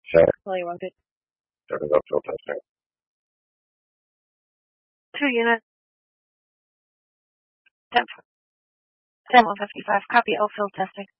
Check. Fully loaded. There we go. Field testing. 2 units. 10, 10 155. Copy. Field testing.